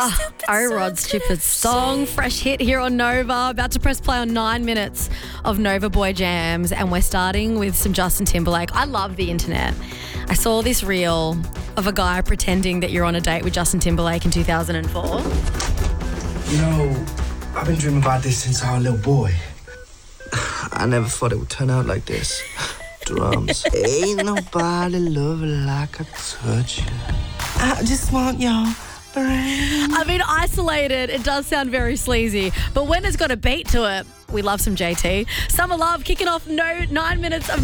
Oh, Rod Stupid song, fresh hit here on Nova. About to press play on 9 minutes of Nova Boy Jams, and we're starting with some Justin Timberlake. I love the internet. I saw this reel of a guy pretending that you're on a date with Justin Timberlake in 2004. You know, I've been dreaming about this since I was a little boy. I never thought it would turn out like this. Drums. Ain't nobody love like I touch you. I just want your brain. I mean, isolated, it does sound very sleazy, but when it's got a beat to it, we love some JT. Summer Love kicking off 9 minutes of